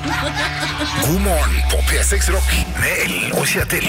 God morgen på P6 Rock med Ellen og Kjetil.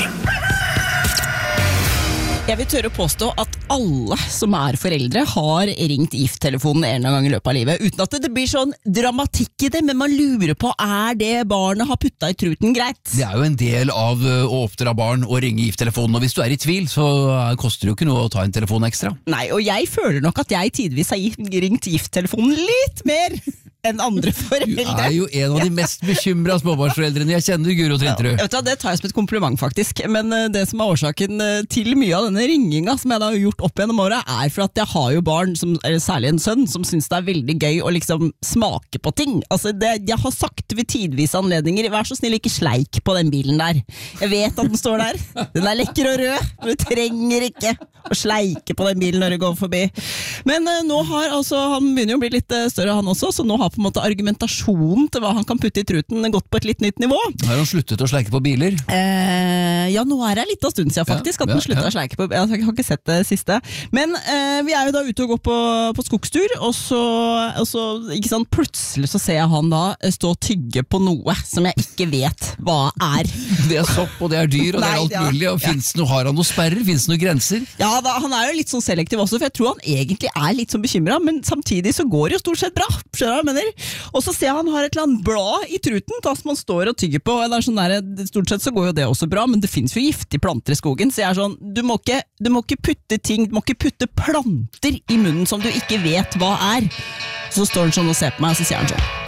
Jeg vil tørre å påstå at alle som foreldre har ringt gifttelefonen en eller annen gang i løpet av livet, uten at det blir sånn dramatikk i det, men man lurer på, det barnet har puttet i truten greit? Det jo en del av å oppdra barn å ringe gifttelefonen, og hvis du i tvil, så koster det jo ikke noe å ta en telefon ekstra. Nei, og jeg føler nok at jeg tidvis har ringt gifttelefonen litt mer enn andre foreldre. Du jo en av de mest bekymrede småbarnsforeldrene jeg kjenner, Guro Trinterud. Ja, det tar jeg som et kompliment faktisk, men det som årsaken til mye av denne ringinga som jeg da har gjort opp gjennom året, for at jeg har jo barn, særlig en sønn, som synes det veldig gøy å liksom smake på ting. Altså, jeg har sagt ved tidvis anledninger, vær så snill, ikke sleik på den bilen der. Jeg vet at den står der. Den lekker og rød, men du trenger ikke å sleike på den bilen når du går forbi. Men nå har han begynner jo å bli litt større han også, så nå har på en måte argumentasjonen til hva han kan putte i truten gått på et litt nytt nivå. Har han sluttet å sleike på biler? Ja, nå det litt av stund siden faktisk at han sluttet å sleike på. Jeg har ikke sett det siste. Men vi jo da ute og går på skogstur, og så ikke sant, plutselig så ser jeg han da stå og tygge på noe som jeg ikke vet hva Det sopp, og det dyr, og det alt mulig. Og har han noen sperrer? Finnes det noen grenser? Ja, han jo litt sånn selektiv også, for jeg tror han egentlig litt sånn bekymret, men samtidig så går det jo stort sett bra. Skjønner du hva jeg mener? Og så ser jeg han har et eller annet blad i truten da, som han står og tygger på. Sånn stort sett så går jo det også bra, men det finnes jo giftige planter i skogen, så jeg sånn, du må ikke putte ting, du må ikke putte planter i munnen som du ikke vet hva Så står han sånn og ser på meg, og så sier han sånn: